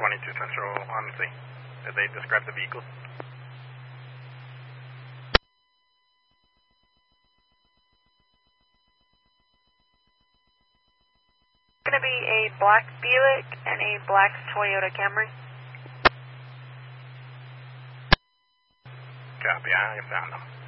22 Central on C. Did they describe the vehicle? Going to be a black Buick and a black Toyota Camry. Copy, I found them.